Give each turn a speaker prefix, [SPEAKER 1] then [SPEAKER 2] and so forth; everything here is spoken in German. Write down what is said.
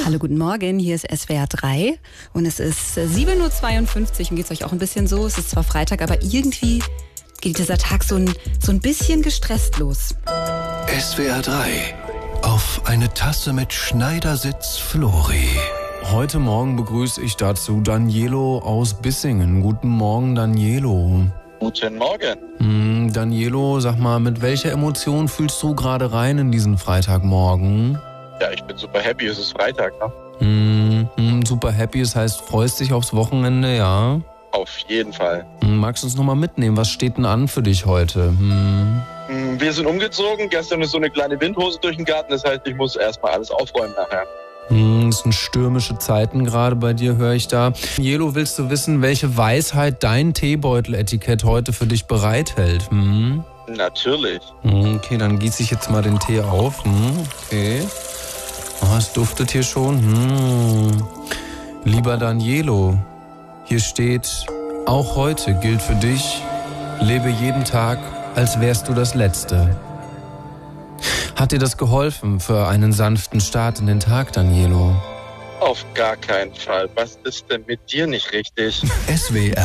[SPEAKER 1] Hallo, guten Morgen, hier ist SWR 3 und es ist 7:52 Uhr und geht es euch auch ein bisschen so. Es ist zwar Freitag, aber irgendwie geht dieser Tag so ein bisschen gestresst los.
[SPEAKER 2] SWR 3 auf eine Tasse mit Schneidersitz Flori.
[SPEAKER 3] Heute Morgen begrüße ich dazu Danielo aus Bissingen. Guten Morgen, Danielo.
[SPEAKER 4] Guten Morgen.
[SPEAKER 3] Danielo, sag mal, mit welcher Emotion fühlst du gerade rein in diesen Freitagmorgen?
[SPEAKER 4] Ja, ich bin super happy, es ist Freitag, ne?
[SPEAKER 3] Super happy, das heißt, freust dich aufs Wochenende, ja?
[SPEAKER 4] Auf jeden Fall.
[SPEAKER 3] Magst du uns nochmal mitnehmen? Was steht denn an für dich heute?
[SPEAKER 4] Wir sind umgezogen, gestern ist so eine kleine Windhose durch den Garten, das heißt, ich muss erstmal alles aufräumen nachher.
[SPEAKER 3] Es sind stürmische Zeiten gerade bei dir, höre ich da. Danielo, willst du wissen, welche Weisheit dein Teebeutel-Etikett heute für dich bereithält?
[SPEAKER 4] Natürlich.
[SPEAKER 3] Okay, dann gieße ich jetzt mal den Tee auf. Okay. Oh, es duftet hier schon. Lieber Danielo, hier steht, auch heute gilt für dich, lebe jeden Tag, als wärst du das Letzte. Hat dir das geholfen für einen sanften Start in den Tag, Danielo?
[SPEAKER 4] Auf gar keinen Fall. Was ist denn mit dir nicht richtig?
[SPEAKER 2] SWR